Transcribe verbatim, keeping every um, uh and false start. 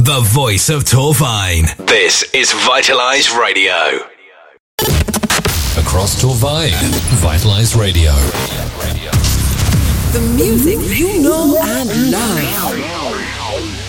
the voice of Torvine. This is Vitalize Radio. Across Torvine, Vitalize Radio. The music you know and love.